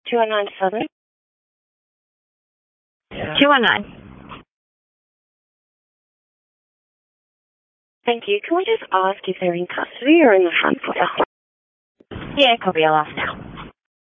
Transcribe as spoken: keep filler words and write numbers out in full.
two one nine seven. two one nine. Thank you. Can we just ask if they're in custody or in the front foyer? Yeah, copy. I'll ask now.